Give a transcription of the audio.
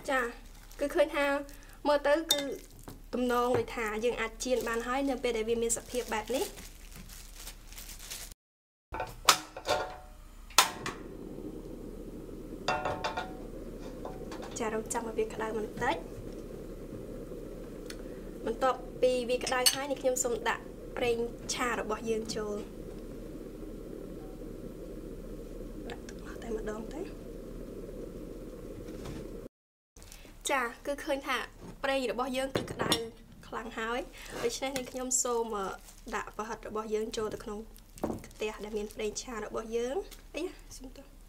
ចាគឺឃើញថាមើលទៅគឺទំនងដូចថាយើងអាចចៀនបានហើយនៅពេលដែលវាមានសភាពបែបនេះចារងចាំឲ្យវាក្តៅបន្តិចបន្ទាប់ពីវាក្តៅហើយនេះខ្ញុំសូមដាក់ប្រេងឆារបស់យើងចូលដាក់ទឹកតែម្ដងទៅចាគឺឃើញថាប្រេងរបស់យើងគឺក្តៅខ្លាំងហើយដូច្នេះខ្ញុំសូមដាក់ប្រហិតរបស់យើងចូលទៅក្នុងខ្ទះដែលមានប្រេងឆារបស់យើងអីសុំទោះ